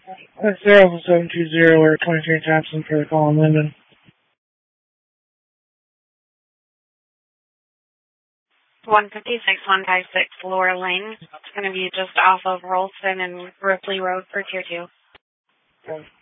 That's 0720 or 23 Thompson for the call in Linden. 156-156 Laura Lane. It's going to be just off of Rolston and Ripley Road for Tier 2. Okay.